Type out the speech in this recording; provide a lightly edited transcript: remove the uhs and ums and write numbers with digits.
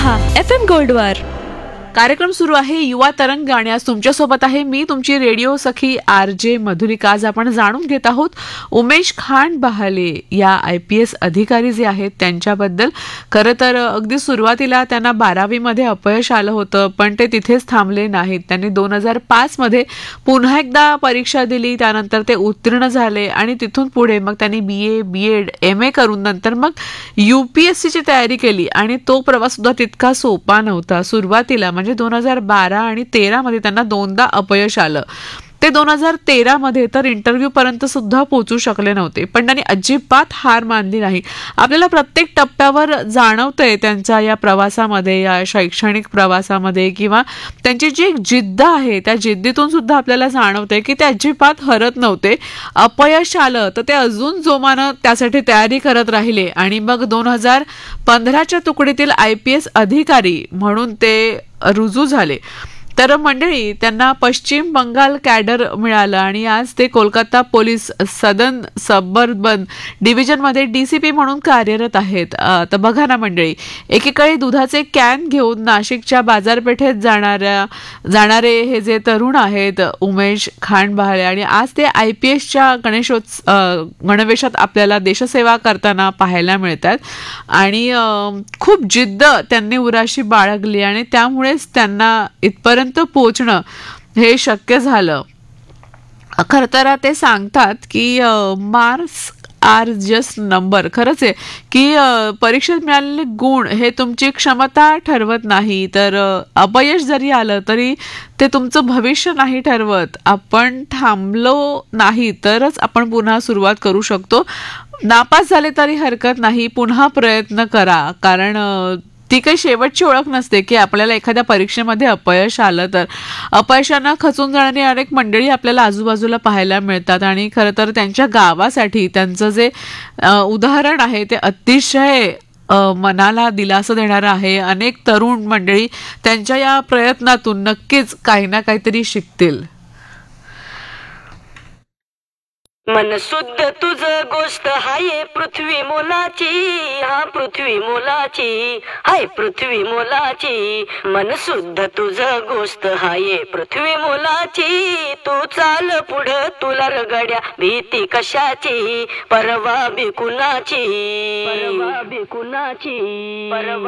रहा FM गोल्डवर. कार्यक्रम सुरू आहे युवा तरंग आणि आज तुमच्यासोबत आहे मी तुमची रेडिओ सखी RJ मधुलिका. आज आपण जाणून घेत आहोत उमेश खान बहाले या IPS अधिकारी जे आहेत त्यांच्याबद्दल. खरं तर अगदी सुरुवातीला त्यांना 12वी मध्ये अपयश आलं होतं, पण ते तिथेच थांबले नाहीत. त्यांनी 2005 मध्ये पुन्हा एकदा परीक्षा दिली, त्यानंतर ते उत्तीर्ण झाले आणि तिथून पुढे मग त्यांनी BA, B.Ed, MA करून नंतर मग UPSC ची तयारी केली आणि तो प्रवास सुद्धा तितका सोपा नव्हता. सुरुवातीला म्हणजे 2012 आणि 13 मध्ये त्यांना दोनदा अपयश आलं. ते 2013 मध्ये तर इंटरव्ह्यू पर्यंत सुद्धा पोहोचू शकले नव्हते, पण त्यांनी अजिबात हार मानली नाही. आपल्याला प्रत्येक टप्प्यावर जाणवतंय त्यांच्या या प्रवासामध्ये, या शैक्षणिक प्रवासामध्ये किंवा त्यांची जी एक जिद्द आहे त्या जिद्दीतून सुद्धा आपल्याला जाणवतंय की ते अजिबात हरत नव्हते. अपयश आलं तर ते अजून जोमानं त्यासाठी तयारी करत राहिले आणि मग 2015च्या तुकडीतील IPS अधिकारी म्हणून ते रुजू झाले. तर मंडळी त्यांना पश्चिम बंगाल कॅडर मिळालं आणि आज ते कोलकाता पोलीस सदन सबअर्बन डिव्हिजनमध्ये DCP म्हणून कार्यरत आहेत. तर बघा ना मंडळी, एकीकडे दुधाचे कॅन घेऊन नाशिकच्या बाजारपेठेत जाणारे हे जे तरुण आहेत उमेश खान बहाले, आणि आज ते IPSच्या गणवेशात आपल्याला देशसेवा करताना पाहायला मिळतात. आणि खूप जिद्द त्यांनी उराशी बाळगली आणि त्यामुळेच त्यांना इथपर्यंत पोहोचणं हे शक्य झालं. खरं तर ते सांगतात की मार्क्स आर जस्ट नंबर. खरंच आहे की परीक्षेत मिळालेले गुण हे तुमची क्षमता ठरवत नाही, तर अपयश जरी आलं तरी ते तुमचं भविष्य नाही ठरवत. आपण थांबलो नाही तरच आपण पुन्हा सुरुवात करू शकतो. नापास झाले तरी हरकत नाही, पुन्हा प्रयत्न करा, कारण ती काही शेवटची ओळख नसते की आपल्याला एखाद्या परीक्षेमध्ये अपयश आलं तर. अपयशानं खचून जाणारी अनेक मंडळी आपल्याला आजूबाजूला पाहायला मिळतात आणि खरं तर त्यांच्या गावासाठी त्यांचं जे उदाहरण आहे ते अतिशय मनाला दिलासा देणारं आहे. अनेक तरुण मंडळी त्यांच्या या प्रयत्नातून नक्कीच काही ना काहीतरी शिकतील. मन शुद्ध तुझ गोष्ट हाय पृथ्वी मोलाची, हा पृथ्वी मोलाची, हाय पृथ्वी मोलाची. मन शुद्ध तुझ गोष्ट हाय पृथ्वी मोलाची. तू चाल पुढं तुला रगड्या भीती कशाची, परवा बिकुनाची, परवा बिकुनाची, परवा